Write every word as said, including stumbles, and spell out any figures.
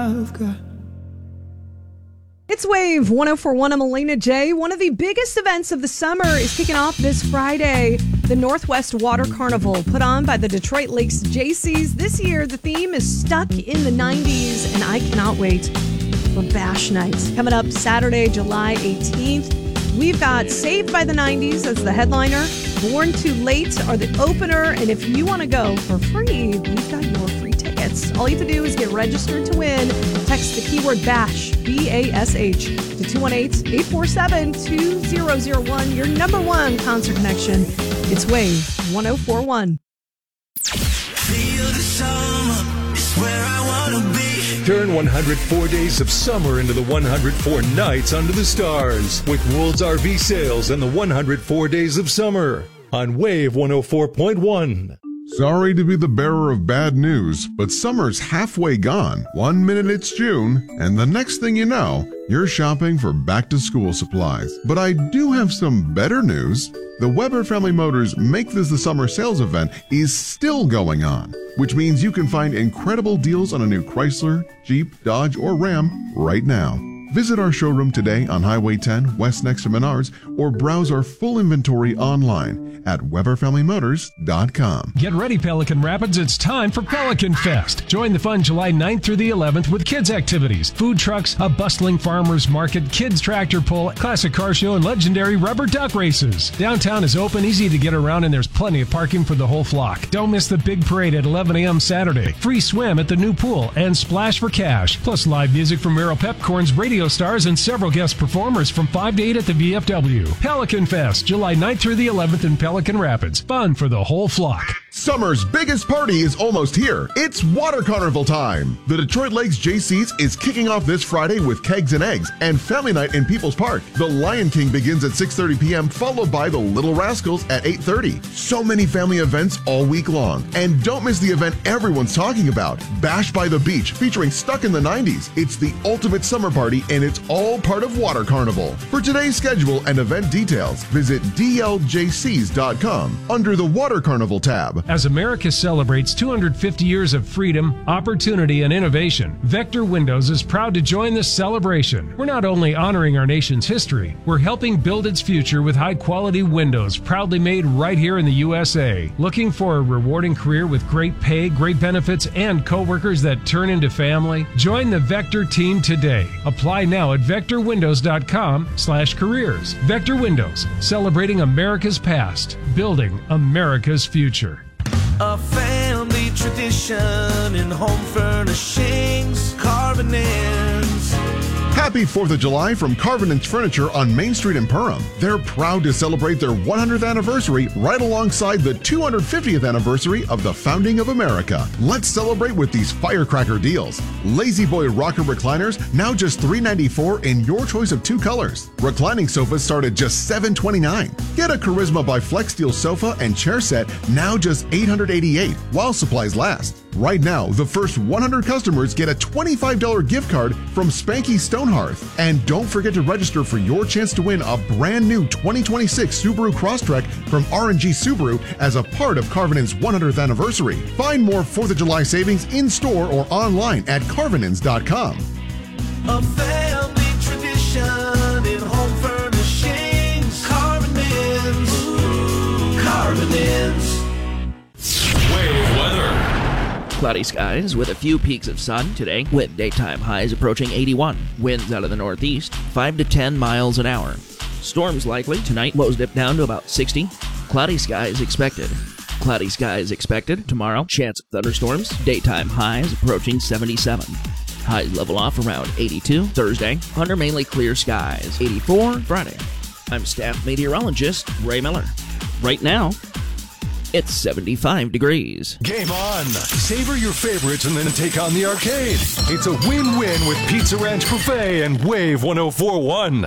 It's Wave one oh four point one. I'm Elena J. One of the biggest events of the summer is kicking off this Friday. The Northwest Water Carnival, put on by the Detroit Lakes Jaycees. This year, the theme is stuck in the nineties, and I cannot wait for Bash Night. Coming up Saturday, July eighteenth. We've got Saved by the nineties as the headliner. Born Too Late are the opener. And if you want to go for free, we've got your free tickets. All you have to do is get registered to win. Text the keyword BASH, B A S H, to two one eight, eight four seven, two zero zero one. Your number one concert connection. It's Wave one oh four point one. Feel the summer is where I want to be. Turn one hundred four days of summer into the one hundred four nights under the stars with World's R V Sales and the one hundred four days of summer on Wave one oh four point one. Sorry to be the bearer of bad news, but summer's halfway gone. One minute it's June, and the next thing you know, you're shopping for back-to-school supplies. But I do have some better news. The Weber Family Motors Make This the Summer sales event is still going on, which means you can find incredible deals on a new Chrysler, Jeep, Dodge, or Ram right now. Visit our showroom today on Highway ten, west next to Menards, or browse our full inventory online at Weber Family Motors dot com. Get ready, Pelican Rapids. It's time for Pelican Fest. Join the fun July ninth through the eleventh with kids' activities, food trucks, a bustling farmers market, kids' tractor pull, classic car show, and legendary rubber duck races. Downtown is open, easy to get around, and there's plenty of parking for the whole flock. Don't miss the big parade at eleven a.m. Saturday. Free swim at the new pool and splash for cash. Plus live music from Merrill Pepcorn's Radio Stars and several guest performers from five to eight at the V F W. Pelican Fest, July ninth through the eleventh in Pelican Rapids. Fun for the whole flock. Summer's biggest party is almost here. It's Water Carnival time. The Detroit Lakes Jaycees is kicking off this Friday with Kegs and Eggs and Family Night in People's Park. The Lion King begins at six thirty p.m. followed by the Little Rascals at eight thirty. So many family events all week long. And don't miss the event everyone's talking about, Bash by the Beach, featuring Stuck in the nineties. It's the ultimate summer party, and it's all part of Water Carnival. For today's schedule and event details, visit D L J Cs dot com under the Water Carnival tab. As America celebrates two hundred fifty years of freedom, opportunity, and innovation, Vector Windows is proud to join this celebration. We're not only honoring our nation's history, we're helping build its future with high-quality windows proudly made right here in the U S A. Looking for a rewarding career with great pay, great benefits, and coworkers that turn into family? Join the Vector team today. Apply now at vector windows dot com slash careers. Vector Windows, celebrating America's past, building America's future. A family tradition in home furnishings, Carvin Inns. Happy fourth of July from Carvin Inns Furniture on Main Street in Perham. They're proud to celebrate their one hundredth anniversary right alongside the two hundred fiftieth anniversary of the founding of America. Let's celebrate with these firecracker deals. Lazy Boy rocker recliners, now just three ninety-four in your choice of two colors. Reclining sofas start at just seven twenty-nine. Get a Charisma by Flex Steel sofa and chair set, now just eight hundred eighty-eight while supplies last. Right now, the first one hundred customers get a twenty-five dollars gift card from Spanky Stonehearth. And don't forget to register for your chance to win a brand new twenty twenty-six Subaru Crosstrek from R and G Subaru as a part of Carvin Inns one hundredth anniversary. Find more fourth of July savings in store or online at carvin inns dot com. A family tradition in home furnishings, Carvin Inns. Ooh, Carvin Inns. Wave weather. Cloudy skies with a few peaks of sun today, with daytime highs approaching eighty-one. Winds out of the northeast, five to ten miles an hour. Storms likely tonight, lows dip down to about sixty. Cloudy skies expected. Cloudy skies expected tomorrow. Chance of thunderstorms, daytime highs approaching seventy-seven. Highs level off around eighty-two. Thursday, under mainly clear skies. eighty-four Friday. I'm staff meteorologist Ray Miller. Right now, it's seventy-five degrees. Game on. Savor your favorites and then take on the arcade. It's a win-win with Pizza Ranch Buffet and Wave one oh four point one.